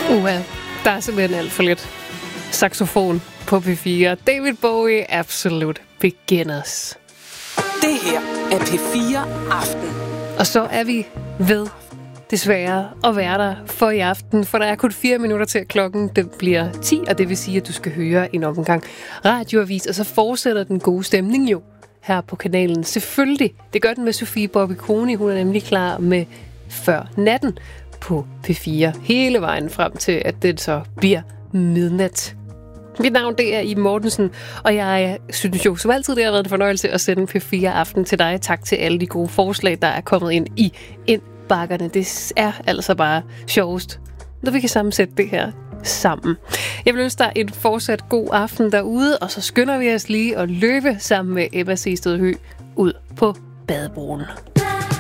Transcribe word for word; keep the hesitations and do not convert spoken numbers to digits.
Uha, der er simpelthen alt for lidt saxofon på P fire. David Bowie, Absolute Beginners. Det her er P fire Aften. Og så er vi ved, desværre, at være der for i aften, for der er kun fire minutter til, at klokken den bliver ti, og det vil sige, at du skal høre en omgang radioavis, og så fortsætter den gode stemning jo her på kanalen. Selvfølgelig, det gør den med Sofie Bobby Koni, hun er nemlig klar med Før Natten på P fire, hele vejen frem til, at det så bliver midnat. Mit navn, det er Iben Mortensen, og jeg synes jo som altid, det har været en fornøjelse at sende P fire Aften til dig. Tak til alle de gode forslag, der er kommet ind i indbakkerne. Det er altså bare sjovest, når vi kan sammensætte det her sammen. Jeg vil ønske dig en fortsat god aften derude, og så skynder vi os lige at løbe sammen med Emma Seested Høgh ud på badebroen.